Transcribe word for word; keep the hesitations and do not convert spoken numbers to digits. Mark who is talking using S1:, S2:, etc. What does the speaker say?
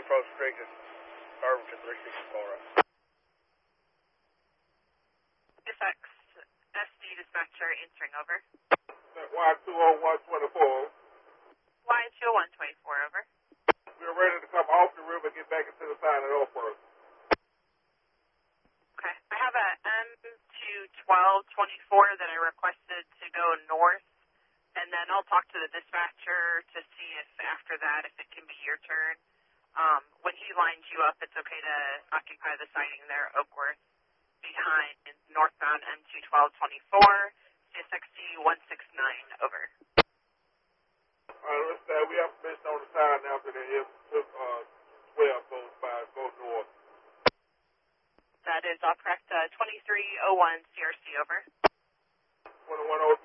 S1: Post Creek is Irvington three sixty-four.
S2: Dispatch, S D dispatcher answering over.
S3: Y two oh one twenty-four.
S2: Y two oh one twenty-four over.
S3: We're ready to come off the river and get back into the sign at Oakwood.
S2: Okay. I have a M two twelve twenty-four that I requested to go north, and then I'll talk to the dispatcher to see if after that, if it can be your turn. Um, when he lines you up, it's okay to occupy the siding there, Oakworth, behind northbound M two twelve twenty-four, C S X C one six nine, over.
S3: All right, let's say we have permission on the sign now for the M twelve goes by, go north.
S2: That is all correct. Uh, twenty-three oh one C R C, over.
S3: twenty-one oh